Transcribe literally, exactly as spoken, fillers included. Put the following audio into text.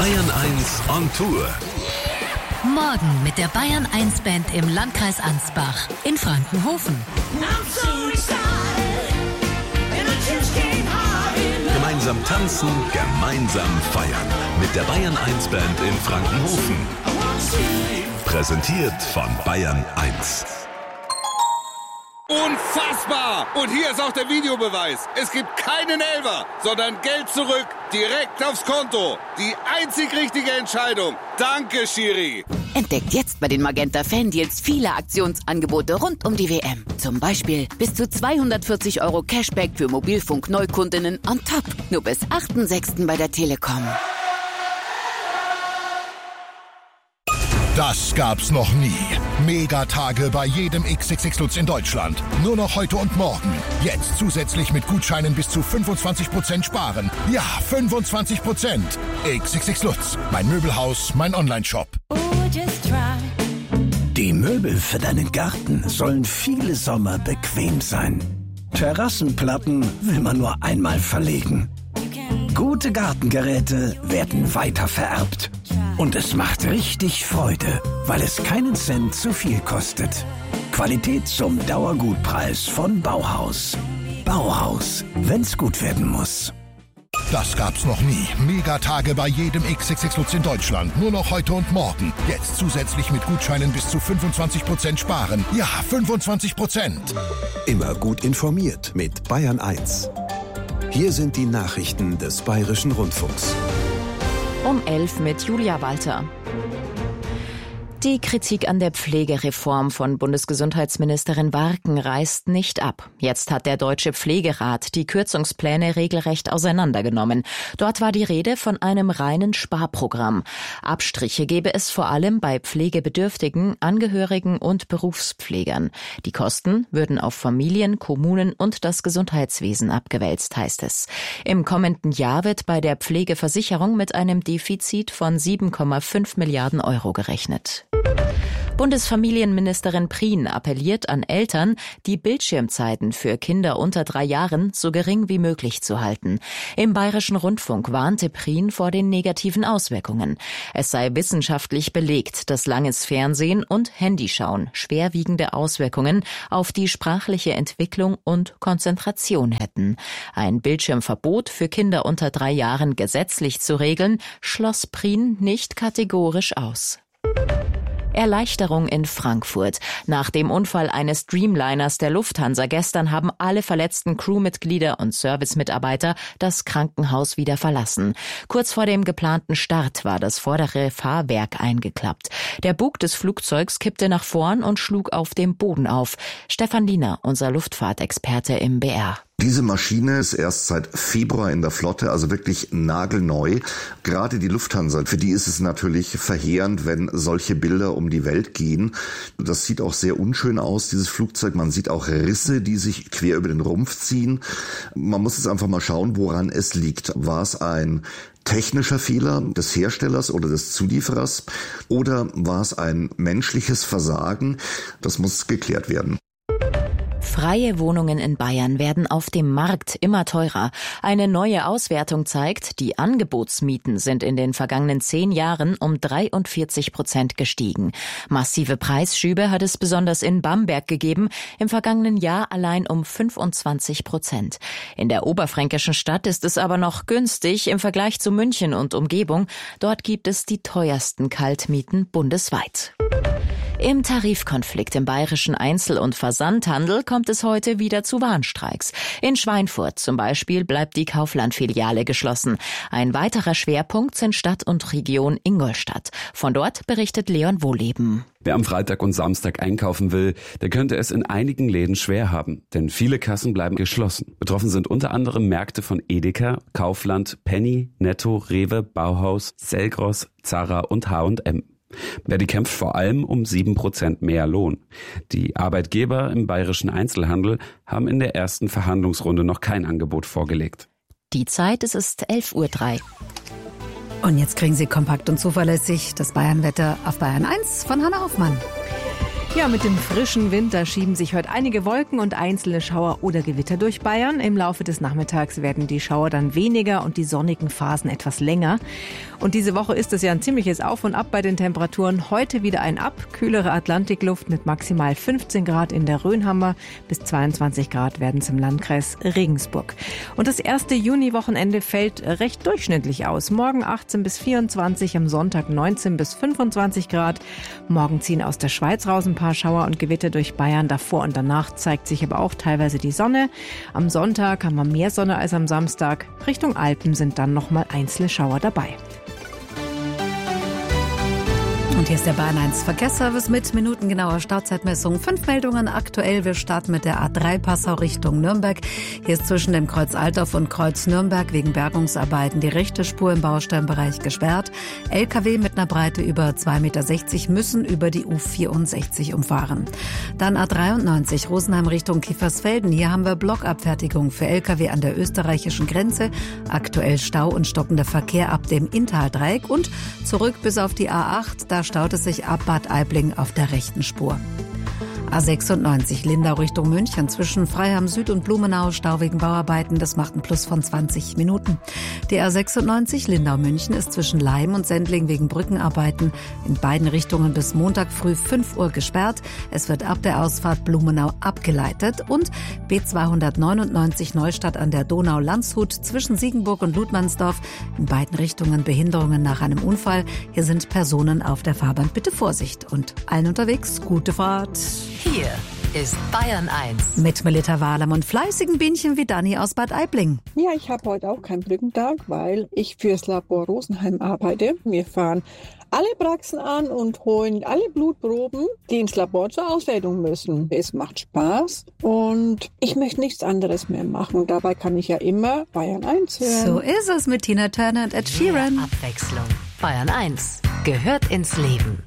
Bayern eins on Tour. Morgen mit der Bayern eins Band im Landkreis Ansbach in Frankenhofen. Gemeinsam tanzen, gemeinsam feiern. Mit der Bayern eins Band in Frankenhofen. Präsentiert von Bayern eins. Unfassbar! Und hier ist auch der Videobeweis. Es gibt keinen Elfer, sondern Geld zurück, direkt aufs Konto. Die einzig richtige Entscheidung. Danke, Schiri. Entdeckt jetzt bei den Magenta Fan-Deals viele Aktionsangebote rund um die W M. Zum Beispiel bis zu zweihundertvierzig Euro Cashback für Mobilfunk-Neukundinnen on top. Nur bis achten sechsten bei der Telekom. Das gab's noch nie. Megatage bei jedem X X X Lutz in Deutschland. Nur noch heute und morgen. Jetzt zusätzlich mit Gutscheinen bis zu fünfundzwanzig Prozent sparen. Ja, fünfundzwanzig Prozent. X X X Lutz. Mein Möbelhaus, mein Onlineshop. Die Möbel für deinen Garten sollen viele Sommer bequem sein. Terrassenplatten will man nur einmal verlegen. Gute Gartengeräte werden weitervererbt. Und es macht richtig Freude, weil es keinen Cent zu viel kostet. Qualität zum Dauergutpreis von Bauhaus. Bauhaus, wenn's gut werden muss. Das gab's noch nie. Megatage bei jedem X X X Lutz in Deutschland. Nur noch heute und morgen. Jetzt zusätzlich mit Gutscheinen bis zu fünfundzwanzig Prozent sparen. Ja, fünfundzwanzig Prozent. Immer gut informiert mit Bayern eins. Hier sind die Nachrichten des Bayerischen Rundfunks. Um elf mit Julia Walter. Die Kritik an der Pflegereform von Bundesgesundheitsministerin Warken reißt nicht ab. Jetzt hat der Deutsche Pflegerat die Kürzungspläne regelrecht auseinandergenommen. Dort war die Rede von einem reinen Sparprogramm. Abstriche gebe es vor allem bei Pflegebedürftigen, Angehörigen und Berufspflegern. Die Kosten würden auf Familien, Kommunen und das Gesundheitswesen abgewälzt, heißt es. Im kommenden Jahr wird bei der Pflegeversicherung mit einem Defizit von sieben Komma fünf Milliarden Euro gerechnet. Bundesfamilienministerin Prien appelliert an Eltern, die Bildschirmzeiten für Kinder unter drei Jahren so gering wie möglich zu halten. Im Bayerischen Rundfunk warnte Prien vor den negativen Auswirkungen. Es sei wissenschaftlich belegt, dass langes Fernsehen und Handyschauen schwerwiegende Auswirkungen auf die sprachliche Entwicklung und Konzentration hätten. Ein Bildschirmverbot für Kinder unter drei Jahren gesetzlich zu regeln, schloss Prien nicht kategorisch aus. Erleichterung in Frankfurt. Nach dem Unfall eines Dreamliners der Lufthansa gestern haben alle verletzten Crewmitglieder und Servicemitarbeiter das Krankenhaus wieder verlassen. Kurz vor dem geplanten Start war das vordere Fahrwerk eingeklappt. Der Bug des Flugzeugs kippte nach vorn und schlug auf dem Boden auf. Stefan Liener, unser Luftfahrtexperte im B R. Diese Maschine ist erst seit Februar in der Flotte, also wirklich nagelneu. Gerade die Lufthansa, für die ist es natürlich verheerend, wenn solche Bilder um die Welt gehen. Das sieht auch sehr unschön aus, dieses Flugzeug. Man sieht auch Risse, die sich quer über den Rumpf ziehen. Man muss jetzt einfach mal schauen, woran es liegt. War es ein technischer Fehler des Herstellers oder des Zulieferers oder war es ein menschliches Versagen? Das muss geklärt werden. Freie Wohnungen in Bayern werden auf dem Markt immer teurer. Eine neue Auswertung zeigt, die Angebotsmieten sind in den vergangenen zehn Jahren um dreiundvierzig Prozent gestiegen. Massive Preisschübe hat es besonders in Bamberg gegeben, im vergangenen Jahr allein um fünfundzwanzig Prozent. In der oberfränkischen Stadt ist es aber noch günstig im Vergleich zu München und Umgebung. Dort gibt es die teuersten Kaltmieten bundesweit. Im Tarifkonflikt im bayerischen Einzel- und Versandhandel kommt es heute wieder zu Warnstreiks. In Schweinfurt zum Beispiel bleibt die Kaufland-Filiale geschlossen. Ein weiterer Schwerpunkt sind Stadt und Region Ingolstadt. Von dort berichtet Leon Wohleben. Wer am Freitag und Samstag einkaufen will, der könnte es in einigen Läden schwer haben, denn viele Kassen bleiben geschlossen. Betroffen sind unter anderem Märkte von Edeka, Kaufland, Penny, Netto, Rewe, Bauhaus, Selgros, Zara und H und M. Verdi kämpft vor allem um sieben Prozent mehr Lohn. Die Arbeitgeber im bayerischen Einzelhandel haben in der ersten Verhandlungsrunde noch kein Angebot vorgelegt. Die Zeit, es ist elf Uhr drei. Und jetzt kriegen Sie kompakt und zuverlässig das Bayernwetter auf Bayern eins von Hanna Hoffmann. Ja, mit dem frischen Winter schieben sich heute einige Wolken und einzelne Schauer oder Gewitter durch Bayern. Im Laufe des Nachmittags werden die Schauer dann weniger und die sonnigen Phasen etwas länger. Und diese Woche ist es ja ein ziemliches Auf und Ab bei den Temperaturen. Heute wieder ein Ab, kühlere Atlantikluft mit maximal fünfzehn Grad in der Rhönhammer, bis zweiundzwanzig Grad werden es im Landkreis Regensburg. Und das erste Juniwochenende fällt recht durchschnittlich aus. Morgen achtzehn bis vierundzwanzig, am Sonntag neunzehn bis fünfundzwanzig Grad. Morgen ziehen aus der Schweiz raus ein paar Schauer und Gewitter durch Bayern. Davor und danach zeigt sich aber auch teilweise die Sonne. Am Sonntag haben wir mehr Sonne als am Samstag. Richtung Alpen sind dann nochmal einzelne Schauer dabei. Und hier ist der Bayern eins Verkehrsservice mit minutengenauer Stauzeitmessung. Fünf Meldungen aktuell. Wir starten mit der A drei Passau Richtung Nürnberg. Hier ist zwischen dem Kreuz Altdorf und Kreuz Nürnberg wegen Bergungsarbeiten die rechte Spur im Baustellenbereich gesperrt. L K W mit einer Breite über zwei Komma sechzig Meter müssen über die U vierundsechzig umfahren. Dann A dreiundneunzig Rosenheim Richtung Kiefersfelden. Hier haben wir Blockabfertigung für L K W an der österreichischen Grenze. Aktuell Stau und stockender Verkehr ab dem Inntal-Dreieck und zurück bis auf die A acht. Da staut es sich ab Bad Aibling auf der rechten Spur. A sechsundneunzig Lindau Richtung München zwischen Freiham Süd und Blumenau, Stau wegen Bauarbeiten, das macht einen Plus von zwanzig Minuten. Die A sechsundneunzig Lindau München ist zwischen Leim und Sendling wegen Brückenarbeiten in beiden Richtungen bis Montag früh fünf Uhr gesperrt. Es wird ab der Ausfahrt Blumenau abgeleitet und B zweihundertneunundneunzig Neustadt an der Donau-Landshut zwischen Siegenburg und Ludmannsdorf in beiden Richtungen Behinderungen nach einem Unfall. Hier sind Personen auf der Fahrbahn. Bitte Vorsicht und allen unterwegs gute Fahrt. Hier ist Bayern eins. Mit Melita Wahlem und fleißigen Bienchen wie Dani aus Bad Aibling. Ja, ich habe heute auch keinen Brückentag, weil ich fürs Labor Rosenheim arbeite. Wir fahren alle Praxen an und holen alle Blutproben, die ins Labor zur Auswertung müssen. Es macht Spaß und ich möchte nichts anderes mehr machen. Dabei kann ich ja immer Bayern eins hören. So ist es mit Tina Turner und Ed Sheeran. Mehr Abwechslung. Bayern eins gehört ins Leben.